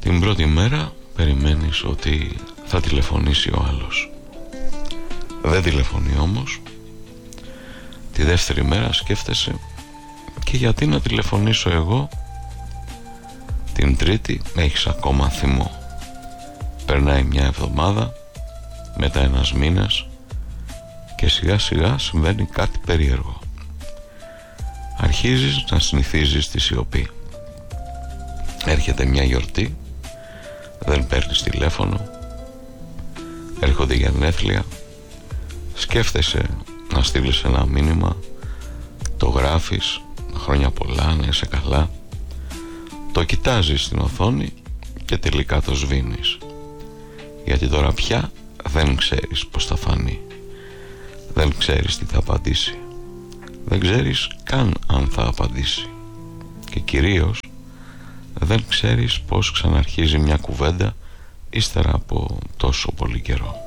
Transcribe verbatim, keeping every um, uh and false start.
Την πρώτη μέρα περιμένεις ότι θα τηλεφωνήσει ο άλλος. Δεν τηλεφωνεί όμως. Τη δεύτερη μέρα σκέφτεσαι, και γιατί να τηλεφωνήσω εγώ. Την τρίτη έχεις ακόμα θυμό. Περνάει μια εβδομάδα, μετά ένας μήνας, και σιγά σιγά συμβαίνει κάτι περίεργο. Αρχίζεις να συνηθίζεις τη σιωπή. Έρχεται μια γιορτή, δεν παίρνεις τηλέφωνο. Έρχονται γενέθλια, σκέφτεσαι να στείλεις ένα μήνυμα, το γράφεις, χρόνια πολλά, να είσαι καλά. Το κοιτάζεις στην οθόνη και τελικά το σβήνεις, γιατί τώρα πια δεν ξέρεις πως θα φανεί. Δεν ξέρεις τι θα απαντήσει. Δεν ξέρεις καν αν θα απαντήσει. Και κυρίως δεν ξέρεις πως ξαναρχίζει μια κουβέντα ύστερα από τόσο πολύ καιρό.